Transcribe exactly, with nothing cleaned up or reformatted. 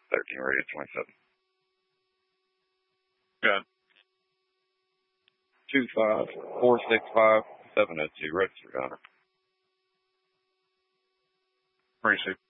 thirteen radio twenty-seven. Good. two five four six five seven oh two, registered owner. Appreciate it.